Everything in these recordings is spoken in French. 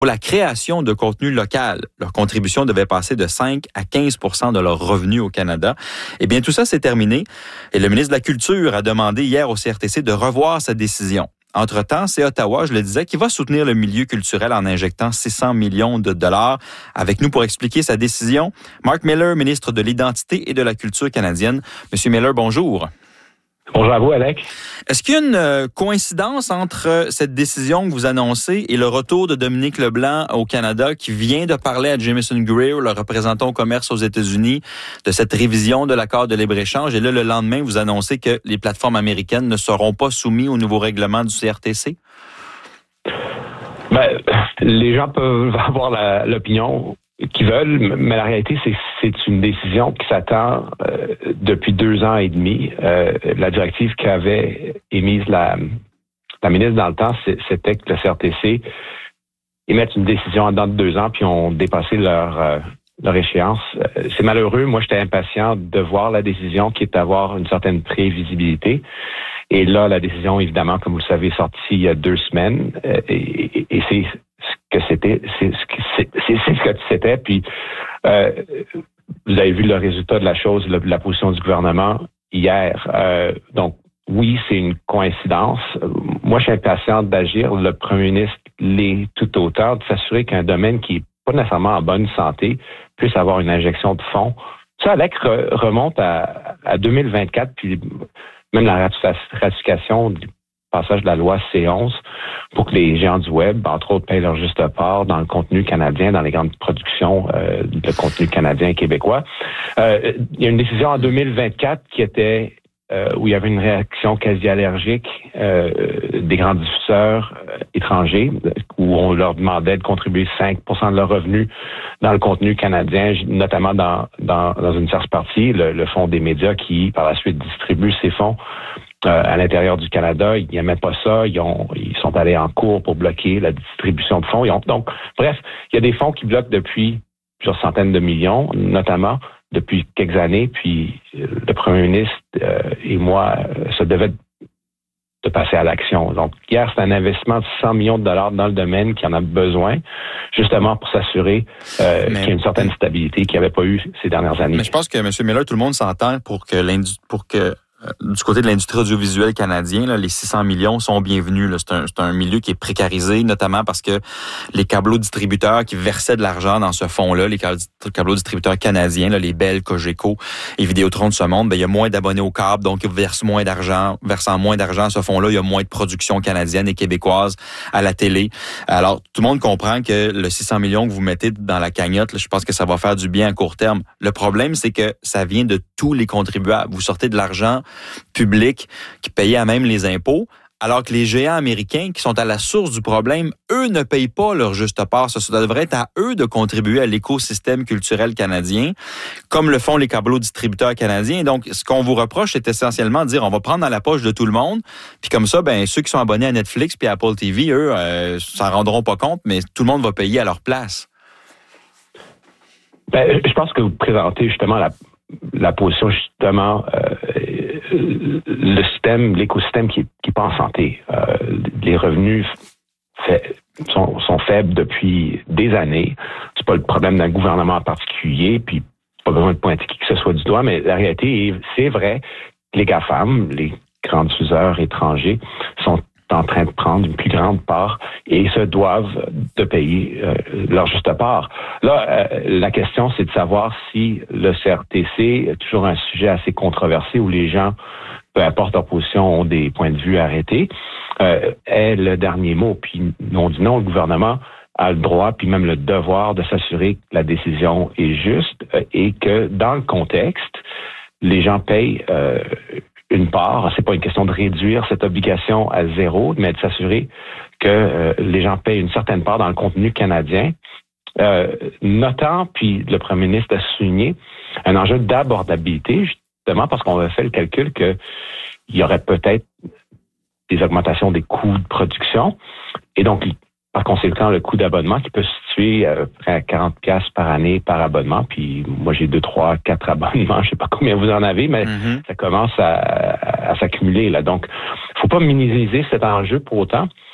pour la création de contenu local. Leur contribution devait passer de 5 à 15 % de leurs revenus au Canada. Eh bien, tout ça, c'est terminé. Et le ministre de la Culture a demandé hier au CRTC de revoir sa décision. Entre-temps, c'est Ottawa, je le disais, qui va soutenir le milieu culturel en injectant 600 millions de dollars. Avec nous pour expliquer sa décision, Mark Miller, ministre de l'Identité et de la Culture canadienne. Monsieur Miller, bonjour. Bonjour à vous, Alec. Est-ce qu'il y a une coïncidence entre cette décision que vous annoncez et le retour de Dominique Leblanc au Canada qui vient de parler à Jameson Greer, le représentant au commerce aux États-Unis, de cette révision de l'accord de libre-échange? Et là, le lendemain, vous annoncez que les plateformes américaines ne seront pas soumises au nouveau règlement du CRTC? Les gens peuvent avoir l'opinion qu'ils veulent, mais la réalité, c'est une décision qui s'attend depuis 2 ans et demi. La directive qu'avait émise la ministre dans le temps, c'était que le CRTC émette une décision en dedans de 2 ans, puis ont dépassé leur échéance. C'est malheureux. Moi, j'étais impatient de voir la décision qui est d'avoir une certaine prévisibilité. Et là, la décision, évidemment, comme vous le savez, est sortie il y a 2 semaines. Et c'est ce que c'était. C'est ce que c'était. Puis, vous avez vu le résultat de la chose, la position du gouvernement hier. Donc, oui, c'est une coïncidence. Moi, je suis impatient d'agir. Le premier ministre l'est tout autant, de s'assurer qu'un domaine qui n'est pas nécessairement en bonne santé puisse avoir une injection de fonds. Ça, Alec, remonte à 2024, puis même la ratification du passage de la loi C11 pour que les géants du web, entre autres, payent leur juste part dans le contenu canadien, dans les grandes productions de contenu canadien et québécois. Il y a une décision en 2024 qui était où il y avait une réaction quasi allergique des grands diffuseurs étrangers, où on leur demandait de contribuer 5 % de leurs revenus dans le contenu canadien, notamment dans une tierce partie, le Fonds des médias qui, par la suite, distribue ces fonds à l'intérieur du Canada. Ils n'aimaient pas ça. Ils sont allés en cours pour bloquer la distribution de fonds. Donc, bref, il y a des fonds qui bloquent depuis plusieurs centaines de millions, notamment depuis quelques années. Puis, le premier ministre et moi se devaient de passer à l'action. Donc, hier, c'est un investissement de 100 millions de dollars dans le domaine qui en a besoin, justement pour s'assurer qu'il y a une certaine stabilité qu'il n'y avait pas eu ces dernières années. Mais je pense que, M. Miller, tout le monde s'entend pour que du côté de l'industrie audiovisuelle canadienne, là, les 600 millions sont bienvenus. Là. C'est un milieu qui est précarisé, notamment parce que les câbleaux distributeurs qui versaient de l'argent dans ce fonds-là, les câbleaux distributeurs canadiens, là, les Bell, Cogeco et Vidéotron de ce monde, il y a moins d'abonnés au câble, donc ils versent moins d'argent. Versant moins d'argent à ce fonds-là, il y a moins de production canadienne et québécoise à la télé. Alors, tout le monde comprend que le 600 millions que vous mettez dans la cagnotte, là, je pense que ça va faire du bien à court terme. Le problème, c'est que ça vient de tous les contribuables. Vous sortez de l'argent public qui payait à même les impôts, alors que les géants américains qui sont à la source du problème, eux ne payent pas leur juste part. Ça devrait être à eux de contribuer à l'écosystème culturel canadien, comme le font les câbleaux distributeurs canadiens. Donc, ce qu'on vous reproche, c'est essentiellement de dire on va prendre dans la poche de tout le monde, puis comme ça, ceux qui sont abonnés à Netflix puis Apple TV, eux, s'en rendront pas compte, mais tout le monde va payer à leur place. Je pense que vous présentez justement la position, justement, le système, l'écosystème qui est pas en santé. Les revenus sont faibles depuis des années. C'est pas le problème d'un gouvernement en particulier, puis pas besoin de pointer qui que ce soit du doigt, mais la réalité, c'est vrai que les GAFAM, les grands diffuseurs étrangers, sont en train de prendre une plus grande part et se doivent de payer leur juste part. Là, la question, c'est de savoir si le CRTC est toujours un sujet assez controversé où les gens, peu importe leur position, ont des points de vue arrêtés, est le dernier mot. Puis on dit non, le gouvernement a le droit, puis même le devoir de s'assurer que la décision est juste et que dans le contexte, les gens payent une part. C'est pas une question de réduire cette obligation à 0, mais de s'assurer que les gens payent une certaine part dans le contenu canadien, notant, puis le premier ministre a souligné, un enjeu d'abordabilité, justement parce qu'on a fait le calcul qu'il y aurait peut-être des augmentations des coûts de production, et donc par conséquent, le coût d'abonnement qui peut se situer à peu près à 40$ par année par abonnement. Puis moi, j'ai 2, 3, 4 abonnements. Je sais pas combien vous en avez, mais ça commence à s'accumuler, là. Donc, faut pas minimiser cet enjeu pour autant.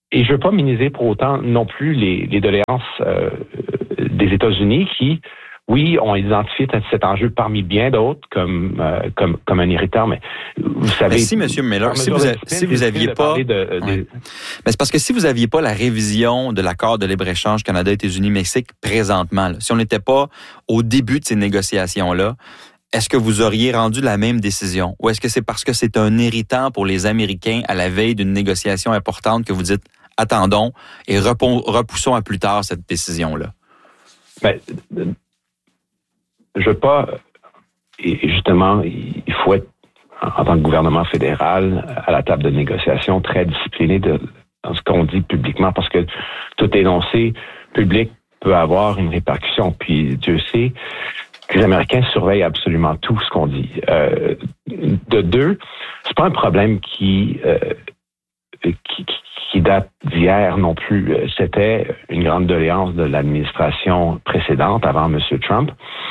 Et je ne veux pas minimiser pour autant non plus les doléances des États-Unis qui, oui, ont identifié cet enjeu parmi bien d'autres comme un irritant, mais vous savez... Mais si, M. Miller, si vous aviez pas... Mais c'est parce que si vous aviez pas la révision de l'accord de libre-échange Canada-États-Unis-Mexique présentement, là, si on n'était pas au début de ces négociations-là, est-ce que vous auriez rendu la même décision? Ou est-ce que c'est parce que c'est un irritant pour les Américains à la veille d'une négociation importante que vous dites « attendons et repoussons à plus tard cette décision-là » ? Ben, je veux pas... Et justement, il faut être, en tant que gouvernement fédéral, à la table de négociation, très discipliné dans ce qu'on dit publiquement, parce que tout énoncé public peut avoir une répercussion. Puis Dieu sait que les Américains surveillent absolument tout ce qu'on dit. De deux, c'est pas un problème qui date d'hier non plus. C'était une grande doléance de l'administration précédente, avant M. Trump.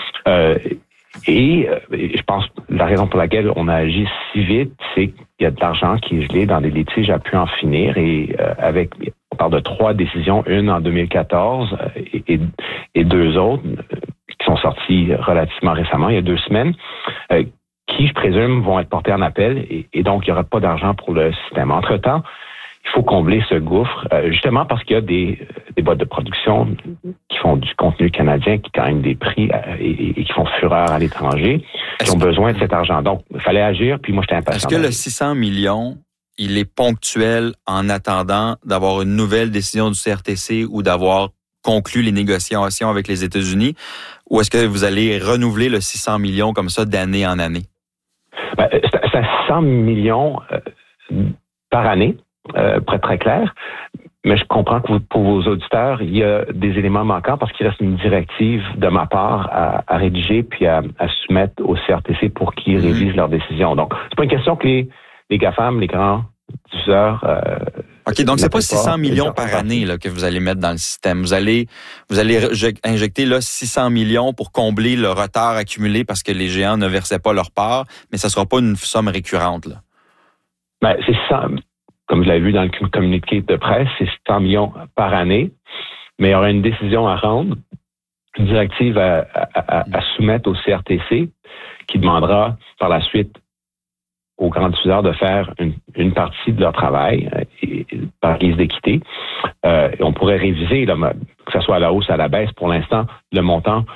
Et je pense la raison pour laquelle on a agi si vite, c'est qu'il y a de l'argent qui est gelé dans des litiges à pu en finir. Et on parle de 3 décisions, une en 2014 et 2 autres qui sont sorties relativement récemment, il y a 2 semaines, qui, je présume, vont être portées en appel. Et donc, il n'y aura pas d'argent pour le système. Entre-temps, il faut combler ce gouffre, justement parce qu'il y a des boîtes de production qui font du contenu canadien, qui gagnent des prix et qui font fureur à l'étranger, qui ont besoin de cet argent. Donc, il fallait agir, puis moi, j'étais impatient. Est-ce que le 600 millions, il est ponctuel en attendant d'avoir une nouvelle décision du CRTC ou d'avoir conclu les négociations avec les États-Unis, ou est-ce que vous allez renouveler le 600 millions comme ça d'année en année? Ben, c'est à 600 millions par année. Pour être très clair, mais je comprends que pour vos auditeurs, il y a des éléments manquants parce qu'il reste une directive de ma part à rédiger puis à soumettre au CRTC pour qu'ils révisent leurs décisions. Donc, c'est pas une question que les GAFAM, les grands diffuseurs... OK, donc c'est pas 600 millions par année là, que vous allez mettre dans le système. Vous allez injecter là 600 millions pour combler le retard accumulé parce que les géants ne versaient pas leur part, mais ça sera pas une somme récurrente, là. Ben, c'est 100... Comme vous l'avez vu dans le communiqué de presse, c'est 100 millions par année, mais il y aura une décision à rendre, une directive à soumettre au CRTC qui demandera par la suite aux grands diffuseurs de faire une partie de leur travail par guise d'équité. Et on pourrait réviser, là, que ce soit à la hausse, à la baisse, pour l'instant, le montant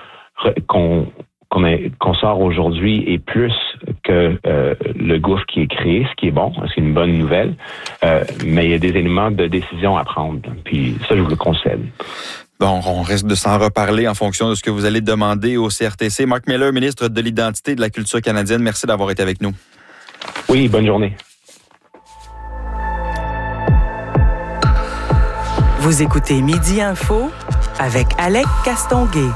qu'on sort aujourd'hui est plus que le gouffre qui est créé, ce qui est bon, c'est une bonne nouvelle, mais il y a des éléments de décision à prendre. Puis ça, je vous le concède. Bon, on reste de s'en reparler en fonction de ce que vous allez demander au CRTC. Marc Miller, ministre de l'Identité et de la Culture canadienne, merci d'avoir été avec nous. Oui, bonne journée. Vous écoutez Midi Info avec Alec Castonguay.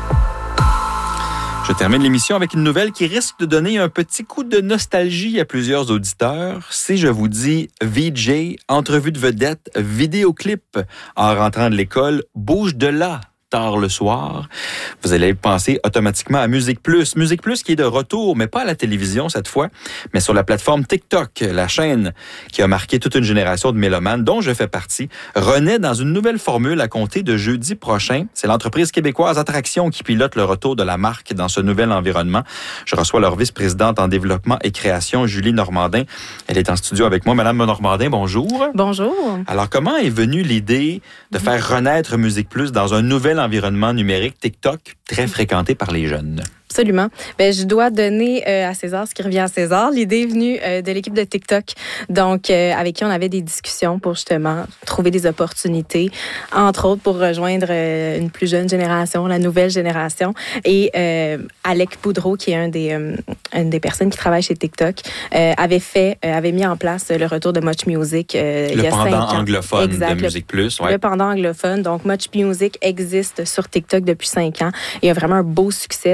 Je termine l'émission avec une nouvelle qui risque de donner un petit coup de nostalgie à plusieurs auditeurs. Si je vous dis VJ, entrevue de vedette, vidéoclip en rentrant de l'école, bouge de là tard le soir, vous allez penser automatiquement à Musique Plus. Musique Plus qui est de retour, mais pas à la télévision cette fois, mais sur la plateforme TikTok, la chaîne qui a marqué toute une génération de mélomanes, dont je fais partie, renaît dans une nouvelle formule à compter de jeudi prochain. C'est l'entreprise québécoise Attraction qui pilote le retour de la marque dans ce nouvel environnement. Je reçois leur vice-présidente en développement et création, Julie Normandin. Elle est en studio avec moi. Madame Normandin, bonjour. Bonjour. Alors, comment est venue l'idée de faire renaître Musique Plus dans un nouvel environnement numérique, TikTok, très fréquenté par les jeunes? Absolument. Ben, je dois donner à César ce qui revient à César. L'idée est venue de l'équipe de TikTok, donc avec qui on avait des discussions pour justement trouver des opportunités, entre autres pour rejoindre une plus jeune génération, la nouvelle génération. Et Alec Boudreau, qui est une des personnes qui travaille chez TikTok, avait mis en place le retour de Much Music il y a 5 ans. Le pendant anglophone de Musique Plus. Ouais. Le pendant anglophone. Donc, Much Music existe sur TikTok depuis 5 ans. Il y a vraiment un beau succès. Donc, rapidement,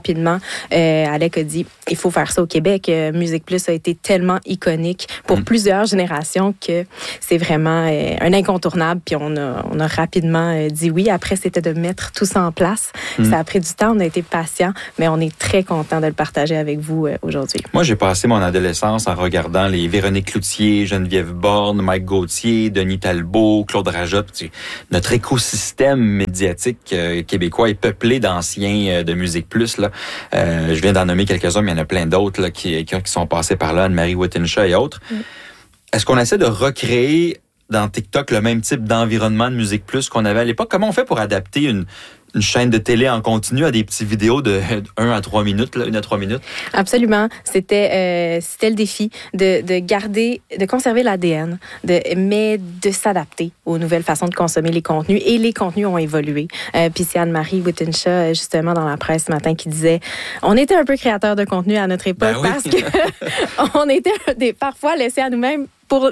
rapidement, Alec a dit, il faut faire ça au Québec. Musique Plus a été tellement iconique pour plusieurs générations que c'est vraiment un incontournable. Puis on a rapidement dit oui. Après, c'était de mettre tout ça en place. Ça a pris du temps, on a été patient, mais on est très content de le partager avec vous aujourd'hui. Moi, j'ai passé mon adolescence en regardant les Véronique Cloutier, Geneviève Borne, Mike Gauthier, Denis Talbot, Claude Rajot. Notre écosystème médiatique québécois est peuplé d'anciens de Musique Plus. Là. Je viens d'en nommer quelques-uns, mais il y en a plein d'autres là, qui sont passés par là, Anne-Marie Wittenshaw et autres. Est-ce qu'on essaie de recréer dans TikTok le même type d'environnement de Musique Plus qu'on avait à l'époque? Comment on fait pour adapter une chaîne de télé en continu à des petites vidéos de 1 à 3 minutes, là, 1 à 3 minutes? Absolument. C'était le défi de garder, de conserver l'ADN, mais de s'adapter aux nouvelles façons de consommer les contenus. Et les contenus ont évolué. Puis c'est Anne-Marie Wittenshaw, justement, dans la presse ce matin, qui disait on était un peu créateurs de contenu à notre époque parce que on était parfois laissés à nous-mêmes pour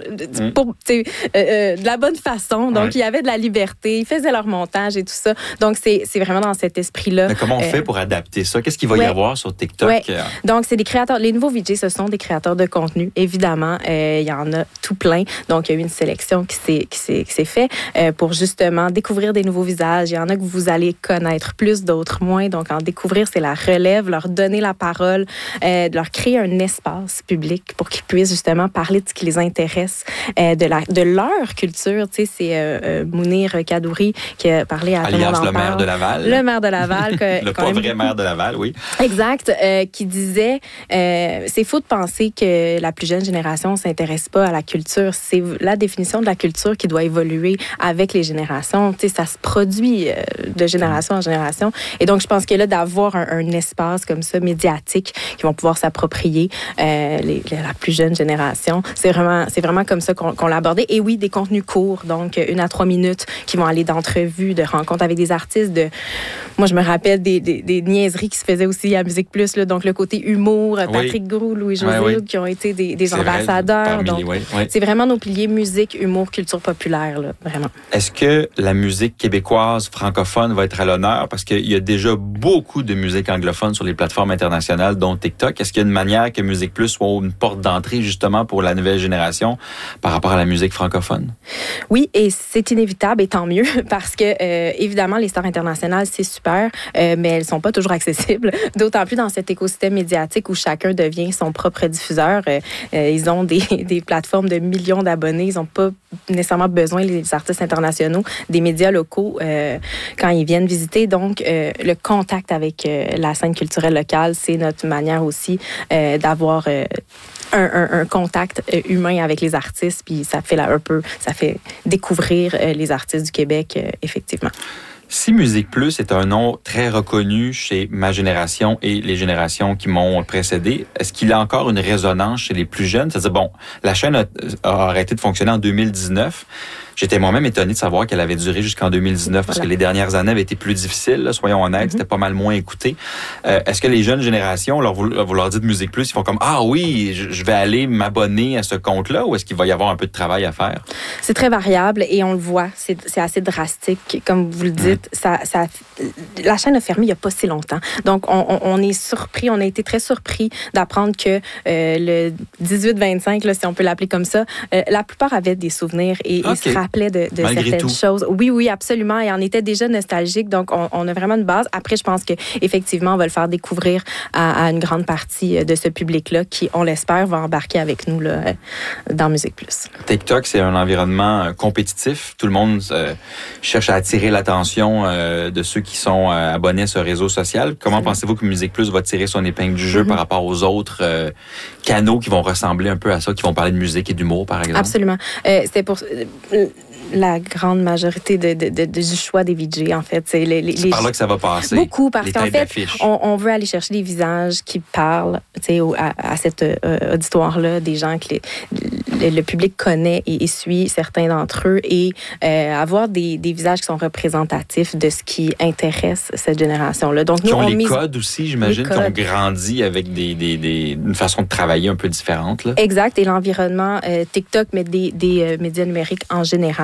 de la bonne façon. Donc, il y avait de la liberté. Ils faisaient leur montage et tout ça. Donc, c'est vraiment dans cet esprit-là. Mais comment on fait pour adapter ça? Qu'est-ce qu'il va y avoir sur TikTok? Donc, c'est des créateurs. Les nouveaux VJ, ce sont des créateurs de contenu, évidemment. Il y en a tout plein. Donc, il y a eu une sélection qui s'est faite pour justement découvrir des nouveaux visages. Il y en a que vous allez connaître plus, d'autres moins. Donc, en découvrir, c'est la relève, leur donner la parole, de leur créer un espace public pour qu'ils puissent justement parler de ce qui les intéresse. De leur culture. Tu sais, c'est Mounir Kadouri qui a parlé à alias le maire de Laval. Le maire de Laval. Le pas vrai maire de Laval, oui. Exact. Qui disait, c'est faux de penser que la plus jeune génération ne s'intéresse pas à la culture. C'est la définition de la culture qui doit évoluer avec les générations. Tu sais, ça se produit de génération en génération. Et donc, je pense que là, d'avoir un espace comme ça, médiatique, qui vont pouvoir s'approprier la plus jeune génération, c'est vraiment comme ça qu'on l'a abordé. Et oui, des contenus courts, donc 1 à 3 minutes, qui vont aller d'entrevues, de rencontres avec des artistes. Moi, je me rappelle des niaiseries qui se faisaient aussi à Musique Plus, là, donc le côté humour, Patrick Groux, Louis-José, qui ont été des ambassadeurs. Donc, c'est vraiment nos piliers musique, humour, culture populaire, là, vraiment. Est-ce que la musique québécoise francophone va être à l'honneur? Parce qu'il y a déjà beaucoup de musique anglophone sur les plateformes internationales, dont TikTok. Est-ce qu'il y a une manière que Musique Plus soit une porte d'entrée, justement, pour la nouvelle génération par rapport à la musique francophone? Oui, et c'est inévitable, et tant mieux, parce que, évidemment, les stars internationales, c'est super, mais elles sont pas toujours accessibles, d'autant plus dans cet écosystème médiatique où chacun devient son propre diffuseur. Ils ont des plateformes de millions d'abonnés, ils n'ont pas nécessairement besoin, les artistes internationaux, des médias locaux quand ils viennent visiter. Donc, le contact avec la scène culturelle locale, c'est notre manière aussi d'avoir un contact humain avec les artistes, puis ça fait découvrir les artistes du Québec, effectivement. Si Musique Plus est un nom très reconnu chez ma génération et les générations qui m'ont précédé, est-ce qu'il a encore une résonance chez les plus jeunes? C'est-à-dire, bon, la chaîne a arrêté de fonctionner en 2019. J'étais moi-même étonné de savoir qu'elle avait duré jusqu'en 2019 parce que les dernières années avaient été plus difficiles, là, soyons honnêtes, c'était pas mal moins écouté. Est-ce que les jeunes générations, vous leur dites Musique Plus, ils font comme « Ah oui, je vais aller m'abonner à ce compte-là » ou est-ce qu'il va y avoir un peu de travail à faire? C'est très variable et on le voit, c'est assez drastique. Comme vous le dites, la chaîne a fermé il n'y a pas si longtemps. Donc, on est surpris, on a été très surpris d'apprendre que le 18-25, là, si on peut l'appeler comme ça, la plupart avaient des souvenirs et se rappelaient de certaines choses. Oui, absolument. Et on était déjà nostalgique. Donc, on a vraiment une base. Après, je pense qu'effectivement, on va le faire découvrir à une grande partie de ce public-là qui, on l'espère, va embarquer avec nous là, dans Musique Plus. TikTok, c'est un environnement compétitif. Tout le monde cherche à attirer l'attention de ceux qui sont abonnés à ce réseau social. Comment pensez-vous que Musique Plus va tirer son épingle du jeu par rapport aux autres canaux qui vont ressembler un peu à ça, qui vont parler de musique et d'humour, par exemple? Absolument. C'est pour la grande majorité du choix des VJ, en fait. C'est par là que ça va passer. Beaucoup, parce qu'en fait, on veut aller chercher des visages qui parlent à cet auditoire-là, des gens que le public connaît et suit, certains d'entre eux, et avoir des visages qui sont représentatifs de ce qui intéresse cette génération-là. Donc, qui ont les codes aussi, j'imagine, qui ont grandi avec une façon de travailler un peu différente. Là. Exact, et l'environnement TikTok, mais des médias numériques en général,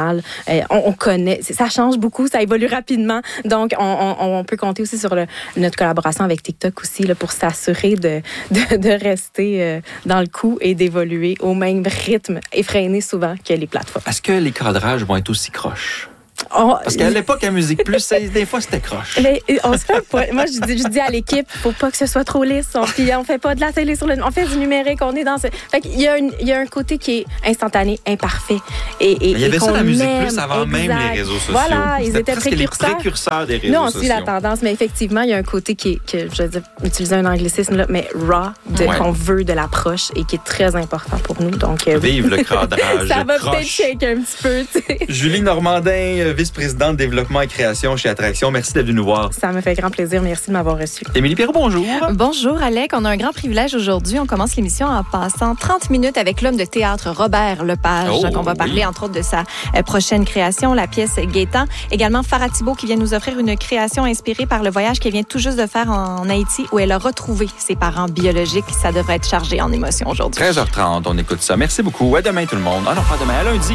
international. On connaît, ça change beaucoup, ça évolue rapidement. Donc, on peut compter aussi sur notre collaboration avec TikTok aussi là, pour s'assurer de rester dans le coup et d'évoluer au même rythme effréné souvent que les plateformes. Est-ce que les cadrages vont être aussi croches? Parce qu'à l'époque, à Musique Plus, des fois, c'était croche. Mais on se fait pas. Moi, je dis à l'équipe, faut pas que ce soit trop lisse. Puis on fait pas de la télé on fait du numérique. On est dans Fait qu'il y a un côté qui est instantané, imparfait. Il y avait ça à Musique Plus avant même les réseaux sociaux. Voilà, ils étaient précurseurs des réseaux sociaux. Nous, on suit la tendance, mais effectivement, il y a un côté que je veux dire, utiliser un anglicisme, là, mais raw, qu'on veut de l'approche et qui est très important pour nous. Donc, vive le cadrage. Ça va peut-être shaker un petit peu, tu sais. Julie Normandin, vice-présidente développement et création chez Attraction. Merci d'être venue nous voir. Ça me fait grand plaisir. Merci de m'avoir reçu. Émilie Perrault, bonjour. Bonjour, Alec. On a un grand privilège aujourd'hui. On commence l'émission en passant 30 minutes avec l'homme de théâtre Robert Lepage. On va parler, entre autres, de sa prochaine création, la pièce Gaétan. Également, Farah Thibault qui vient nous offrir une création inspirée par le voyage qu'elle vient tout juste de faire en Haïti où elle a retrouvé ses parents biologiques. Ça devrait être chargé en émotion aujourd'hui. 13h30, on écoute ça. Merci beaucoup. À demain, tout le monde. Ah non, pas demain, à lundi.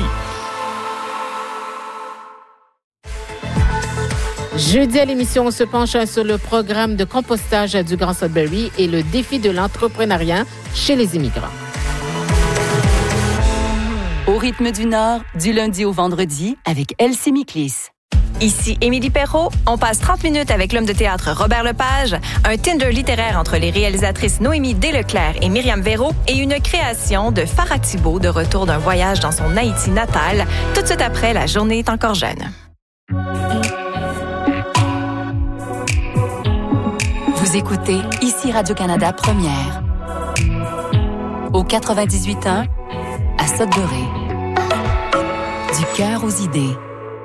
Jeudi à l'émission, on se penche sur le programme de compostage du Grand Sudbury et le défi de l'entrepreneuriat chez les immigrants. Au rythme du Nord, du lundi au vendredi, avec Elsie Miklis. Ici Émilie Perrault. On passe 30 minutes avec l'homme de théâtre Robert Lepage, un Tinder littéraire entre les réalisatrices Noémie Desleclerc et Myriam Véro et une création de Farah Thibault de retour d'un voyage dans son Haïti natal, tout de suite après La journée est encore jeune. Vous écoutez ici Radio-Canada Première. Au 98.1, à Sudbury. Du cœur aux idées.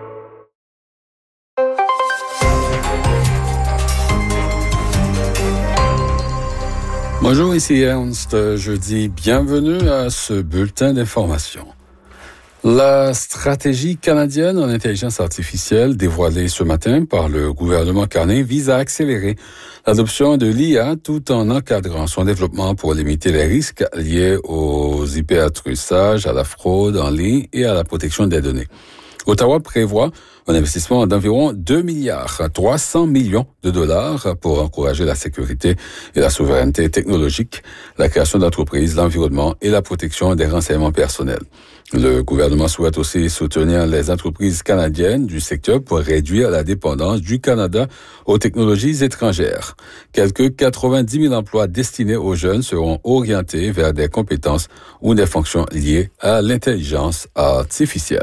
Bonjour, ici Ernst. Je dis bienvenue à ce bulletin d'information. La stratégie canadienne en intelligence artificielle dévoilée ce matin par le gouvernement canadien vise à accélérer l'adoption de l'IA tout en encadrant son développement pour limiter les risques liés aux hypertrussages, à la fraude en ligne et à la protection des données. Ottawa prévoit un investissement d'environ 2,3 milliards de dollars pour encourager la sécurité et la souveraineté technologique, la création d'entreprises, l'environnement et la protection des renseignements personnels. Le gouvernement souhaite aussi soutenir les entreprises canadiennes du secteur pour réduire la dépendance du Canada aux technologies étrangères. Quelques 90 000 emplois destinés aux jeunes seront orientés vers des compétences ou des fonctions liées à l'intelligence artificielle.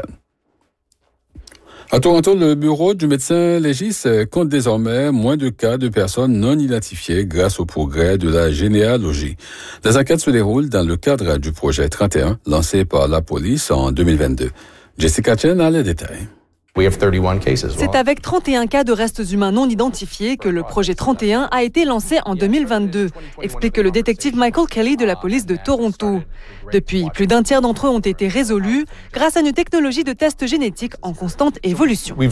À Toronto, le bureau du médecin légiste compte désormais moins de cas de personnes non identifiées grâce au progrès de la généalogie. Des enquêtes se déroulent dans le cadre du projet 31 lancé par la police en 2022. Jessica Chen a les détails. C'est avec 31 cas de restes humains non identifiés que le projet 31 a été lancé en 2022, explique le détective Michael Kelly de la police de Toronto. Depuis, plus d'un tiers d'entre eux ont été résolus grâce à une technologie de test génétique en constante évolution. Le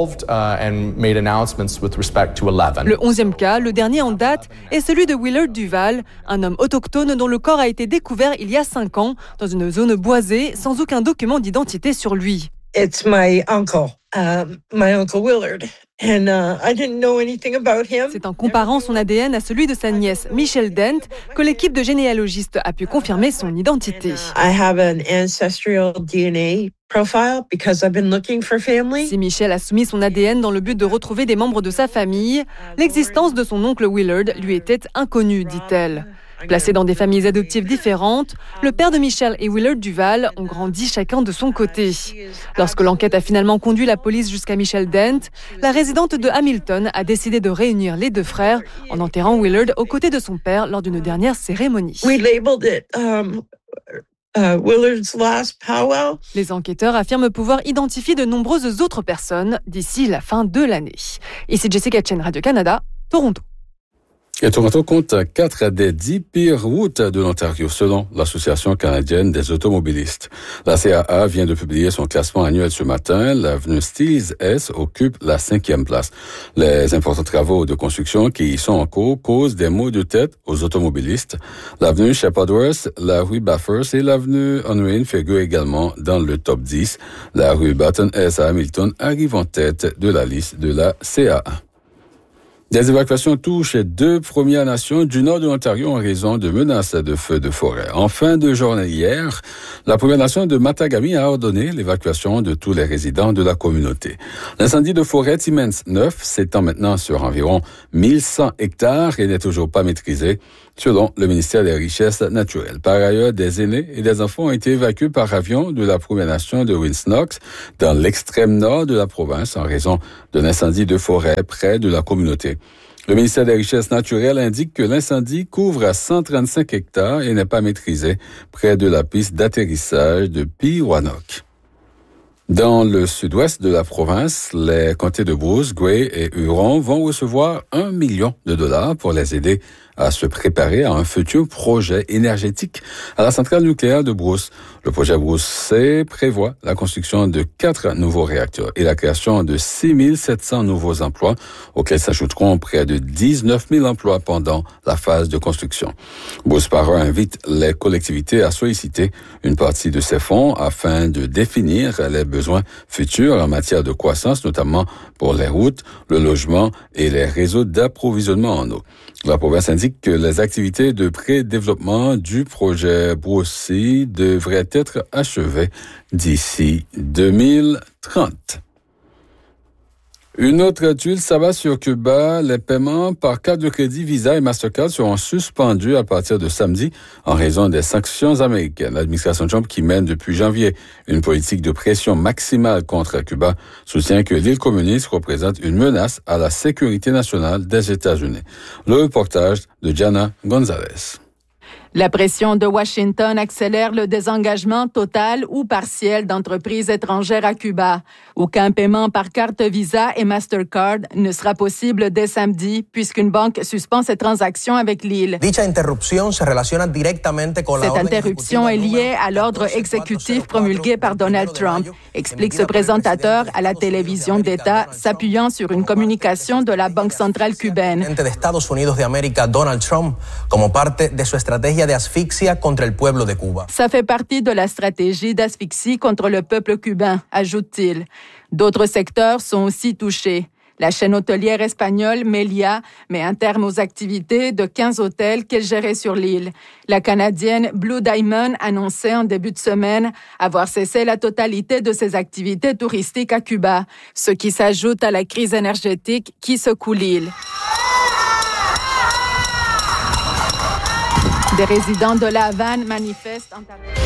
11e cas, le dernier en date, est celui de Willard Duval, un homme autochtone dont le corps a été découvert il y a 5 ans dans une zone boisée sans aucun document d'identité sur lui. It's my uncle Willard, and I didn't know anything about him. C'est en comparant son ADN à celui de sa nièce Michelle Dent que l'équipe de généalogistes a pu confirmer son identité. I have an ancestral DNA profile because I've been looking for family. Si Michelle a soumis son ADN dans le but de retrouver des membres de sa famille, l'existence de son oncle Willard lui était inconnue, dit-elle. Placés dans des familles adoptives différentes, le père de Michelle et Willard Duval ont grandi chacun de son côté. Lorsque l'enquête a finalement conduit la police jusqu'à Michelle Dent, la résidente de Hamilton a décidé de réunir les deux frères en enterrant Willard aux côtés de son père lors d'une dernière cérémonie. We labeled it Willard's last powwow. Les enquêteurs affirment pouvoir identifier de nombreuses autres personnes d'ici la fin de l'année. Ici Jessica Chen, Radio-Canada, Toronto. Et Toronto compte 4 des 10 pires routes de l'Ontario, selon l'Association canadienne des automobilistes. La CAA vient de publier son classement annuel ce matin. L'avenue Steeles-S occupe la 5e place. Les importants travaux de construction qui y sont en cours causent des maux de tête aux automobilistes. L'avenue Shepherdworth, la rue Bathurst et l'avenue Unwin figurent également dans le top 10. La rue Barton-S à Hamilton arrive en tête de la liste de la CAA. Des évacuations touchent 2 Premières Nations du nord de l'Ontario en raison de menaces de feux de forêt. En fin de journée hier, la Première Nation de Matagami a ordonné l'évacuation de tous les résidents de la communauté. L'incendie de forêt Timmins 9 s'étend maintenant sur environ 1100 hectares et n'est toujours pas maîtrisé, selon le ministère des Richesses naturelles. Par ailleurs, des aînés et des enfants ont été évacués par avion de la Première Nation de Winsnox dans l'extrême nord de la province en raison d'un incendie de forêt près de la communauté. Le ministère des Richesses naturelles indique que l'incendie couvre 135 hectares et n'est pas maîtrisé près de la piste d'atterrissage de Peawannock. Dans le sud-ouest de la province, les comtés de Bruce, Grey et Huron vont recevoir $1 million pour les aider à se préparer à un futur projet énergétique à la centrale nucléaire de Bruce. Le projet Bruce C prévoit la construction de 4 nouveaux réacteurs et la création de 6 700 nouveaux emplois, auxquels s'ajouteront près de 19 000 emplois pendant la phase de construction. Bruce Power invite les collectivités à solliciter une partie de ces fonds afin de définir les besoins futurs en matière de croissance, notamment pour les routes, le logement et les réseaux d'approvisionnement en eau. La province indique que les activités de pré-développement du projet Bruce C devraient être achevées d'ici 2030. Une autre tuile s'abat sur Cuba. Les paiements par carte de crédit Visa et Mastercard seront suspendus à partir de samedi en raison des sanctions américaines. L'administration Trump, qui mène depuis janvier une politique de pression maximale contre Cuba, soutient que l'île communiste représente une menace à la sécurité nationale des États-Unis. Le reportage de Diana Gonzalez. La pression de Washington accélère le désengagement total ou partiel d'entreprises étrangères à Cuba. Aucun paiement par carte Visa et Mastercard ne sera possible dès samedi puisqu'une banque suspend ses transactions avec l'île. Cette interruption est liée à l'ordre exécutif promulgué par Donald Trump, explique ce présentateur à la télévision d'État, s'appuyant sur une communication de la Banque centrale cubaine. Ça fait partie de la stratégie d'asphyxie contre le peuple cubain, ajoute-t-il. D'autres secteurs sont aussi touchés. La chaîne hôtelière espagnole Melia met un terme aux activités de 15 hôtels qu'elle gérait sur l'île. La Canadienne Blue Diamond annonçait en début de semaine avoir cessé la totalité de ses activités touristiques à Cuba, ce qui s'ajoute à la crise énergétique qui secoue l'île. Des résidents de La Havane manifestent en